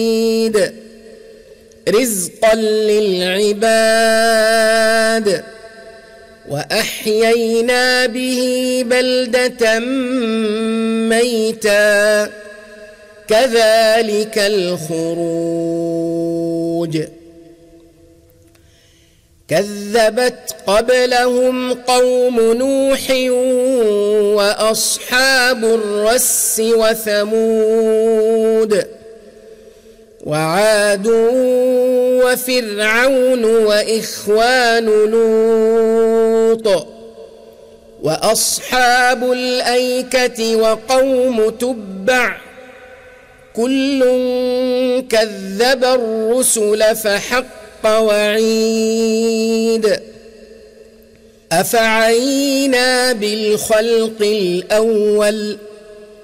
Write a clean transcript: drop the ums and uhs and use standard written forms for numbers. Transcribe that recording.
رزقا للعباد وأحيينا به بلدة ميتا كذلك الخروج كذبت قبلهم قوم نوح وأصحاب الرس وثمود وعاد وفرعون وإخوان لوط وأصحاب الأيكة وقوم تبع كل كذب الرسل فحق وعيد أفعينا بالخلق الأول